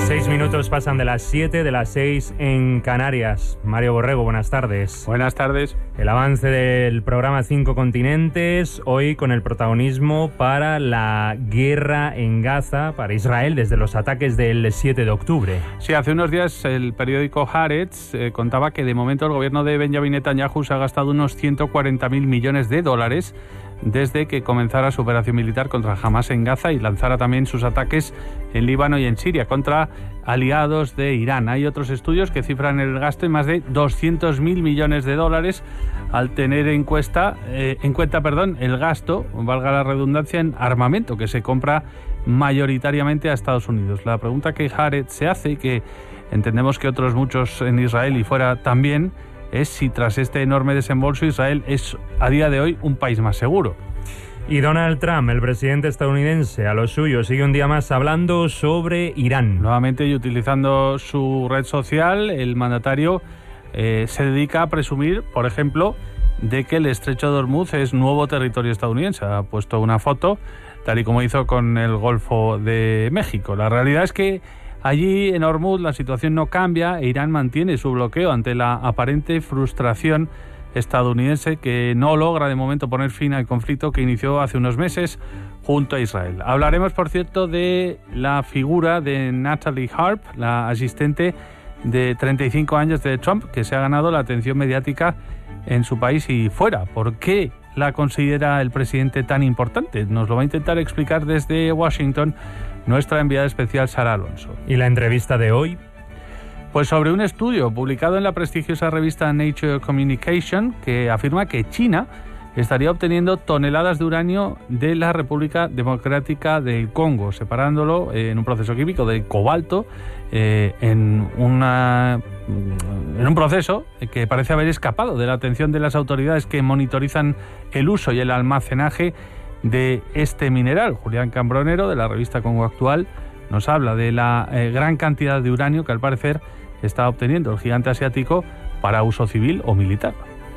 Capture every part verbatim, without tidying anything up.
Seis minutos pasan de las siete, de las seis en Canarias. Mario Borrego, buenas tardes. Buenas tardes. El avance del programa Cinco Continentes, hoy con el protagonismo para la guerra en Gaza, para Israel, desde los ataques del siete de octubre. Sí, hace unos días el periódico Haaretz eh, contaba que de momento el gobierno de Benjamin Netanyahu se ha gastado unos ciento cuarenta mil millones de dólares desde que comenzara su operación militar contra Hamas en Gaza y lanzara también sus ataques en Líbano y en Siria contra aliados de Irán. Hay otros estudios que cifran el gasto en más de doscientos mil millones de dólares al tener en, cuesta, eh, en cuenta perdón, el gasto, valga la redundancia, en armamento que se compra mayoritariamente a Estados Unidos. La pregunta que Haaretz se hace y que entendemos que otros muchos en Israel y fuera también es si tras este enorme desembolso Israel es a día de hoy un país más seguro. Y Donald Trump, el presidente estadounidense, a lo suyo, sigue un día más hablando sobre Irán. Nuevamente, y utilizando su red social, el mandatario eh, se dedica a presumir, por ejemplo, de que el estrecho de Hormuz es nuevo territorio estadounidense. Ha puesto una foto, tal y como hizo con el Golfo de México. La realidad es que allí en Hormuz la situación no cambia e Irán mantiene su bloqueo ante la aparente frustración estadounidense que no logra de momento poner fin al conflicto que inició hace unos meses junto a Israel. Hablaremos, por cierto, de la figura de Natalie Harp, la asistente de treinta y cinco años de Trump, que se ha ganado la atención mediática en su país y fuera. ¿Por qué la considera el presidente tan importante? Nos lo va a intentar explicar desde Washington nuestra enviada especial Sara Alonso. ¿Y la entrevista de hoy? Pues sobre un estudio publicado en la prestigiosa revista Nature Communication que afirma que China estaría obteniendo toneladas de uranio de la República Democrática del Congo, separándolo en un proceso químico del cobalto eh, en, una, en un proceso que parece haber escapado de la atención de las autoridades que monitorizan el uso y el almacenaje de este mineral. Julián Cambronero, de la revista Congo Actual, nos habla de la eh, gran cantidad de uranio que al parecer está obteniendo el gigante asiático para uso civil o militar.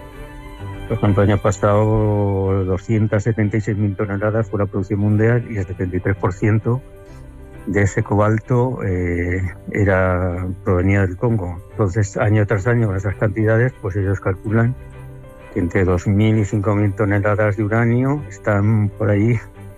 Por ejemplo, el año pasado doscientas setenta y seis mil toneladas fue la producción mundial y el setenta y tres por ciento de ese cobalto eh, era provenía del Congo. Entonces, año tras año, con esas cantidades, pues ellos calculan que entre dos mil y cinco mil toneladas de uranio están por ahí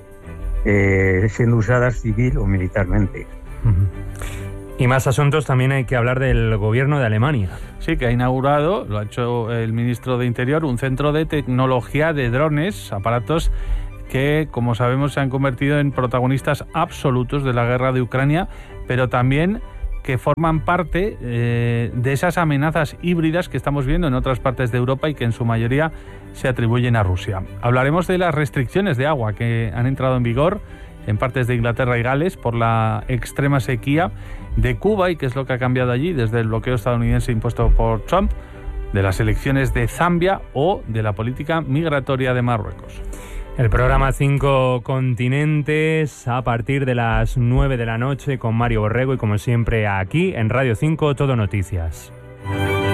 eh, siendo usadas civil o militarmente. Uh-huh. Y más asuntos, también hay que hablar del gobierno de Alemania. Sí, que ha inaugurado, lo ha hecho el ministro de Interior, un centro de tecnología de drones, aparatos que, como sabemos, se han convertido en protagonistas absolutos de la guerra de Ucrania, pero también que forman parte eh, de esas amenazas híbridas que estamos viendo en otras partes de Europa y que en su mayoría se atribuyen a Rusia. Hablaremos de las restricciones de agua que han entrado en vigor en partes de Inglaterra y Gales por la extrema sequía, de Cuba y qué es lo que ha cambiado allí desde el bloqueo estadounidense impuesto por Trump, de las elecciones de Zambia o de la política migratoria de Marruecos. El programa Cinco Continentes a partir de las nueve de la noche con Mario Borrego y como siempre aquí en Radio cinco Todo Noticias.